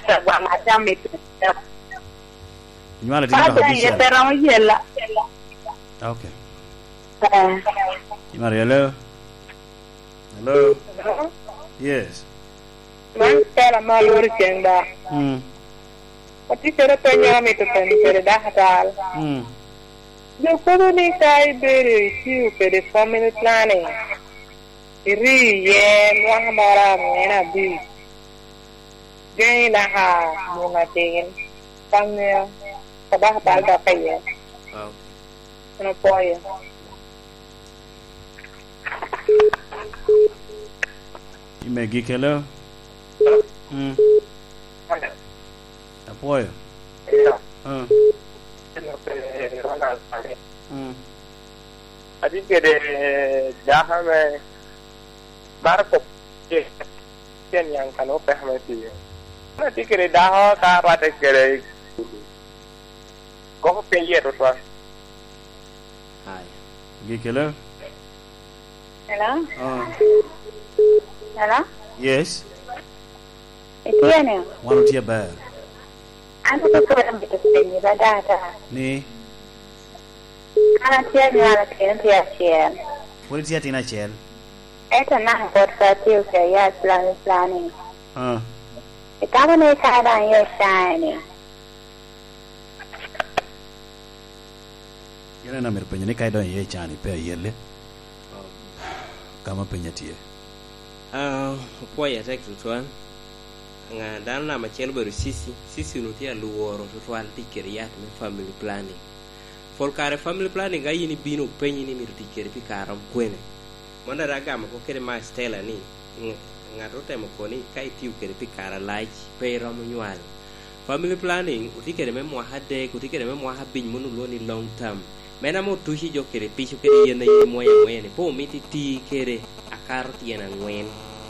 sa gwa ma jammi Nyala tinga ba ya tera mo yella Okay. Hello. Hello. Yes. man tera ma lor kenda pati tera tonya mi to tan tera da hatal yo ko ni kai bere siu per family planning iri ye mo hamara mena bi dei na ha mo na tin pangnya pada hatal da kaya no poya Imegi hello. Apoio. Adi kede jahame barko ken yang kano pehmeti. Adi kede dah ka rate kede ko penye to twa. Hai. Hello. hello hello Yes. etiene Wanu tia ba. ando ko ko am to penye ba data Ni. ana tia ni ala ken tia chen Wani tia tina chel. eta na ko ta tia ke ya planning Ikaw na isa yung shiny. Yana na merpenye ni kai don ye chani pe yele. Kama penye tie. Po ya tek tuan. Nga dan na machel beru sisi no tia luoro tuan tikeriat me family planning. Folkare family planning ga yini bino penye ni mir tikeri pi karam kwene. Mona raga ma ko kere ma stela ni. Ngato temo koni kai tiu kere pi kara like pe ram nyual. Family planning utikere me mo hade utikere me mo habin munu lo ni long term. Mena mo tushi jo kere pisu kere yena ye moya ni po miti ti kere akar tiena ngwen.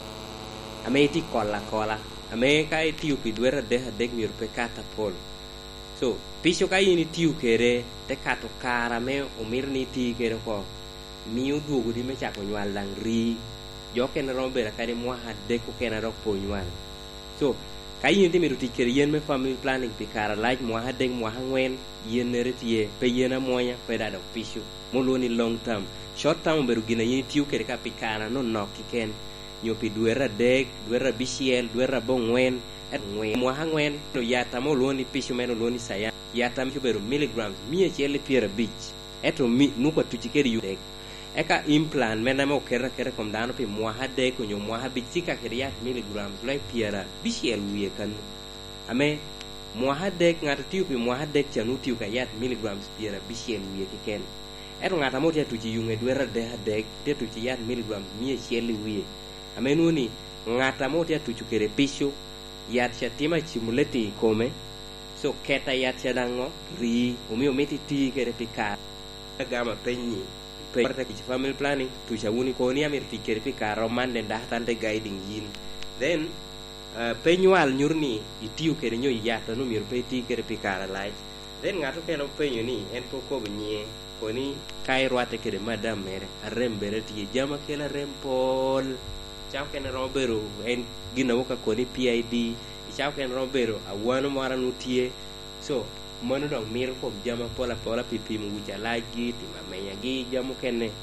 Ame ti kola. Ame kai tiu pi duera de hadek mir pe kata pol. So pisu kai ni tiu kere te kato kara me umir ni ti kere ko. Miu duogo di me chako nyual lang ri. Jo ken rombe kare mo hadek ko ken rok po nyual. So kai ni mi ruti kere yen me family planning pi kara like mo hadek mo hangwen yen retie pe yena moya pe da dok pisu moloni long term short term beru gina yin tiu kere ka pi kara no nokki ken nyopi duera dek duera bisiel duera bongwen et ngwen mo hangwen no yata moloni pisu meno loni saya yata mi beru milligrams mi chele piera beach eto mi nuko tuchikeri yu dek eka implant mena mo kere kom dano pi mo hadek ko nyo mo habitsika kere yat milligrams lai piera bisiel wiye kan ame Muhadek ngata tiu pi muhadek chanu tiu ka yat milligrams piera bisiel wiye kiken. Ero ngata mo tia tuji yunge duera de hadek tia tuji yat milligrams mie chieli wiye. Amenu ni ngata mo tia tuju kere pisu yat chatima chimuleti kome. So keta yat chadango ri umiti ti kere pika. Gama penyi Perta ki family planning tuja wuni ko ni amir ti kere pika roman den dahtante guiding yin. Then penyual nyurni itiu kere nyo yata no mir peti kere pikara lai den ngato keno penyo ni en poko benye koni kai roate kere madam mere arembere ti jama kela rempol chao ken robero en gina woka koni PID chao ken robero awano mara nutie so mono dong mir ko jama pola pipi mu wuja lagi ti mamenya gi jamu kene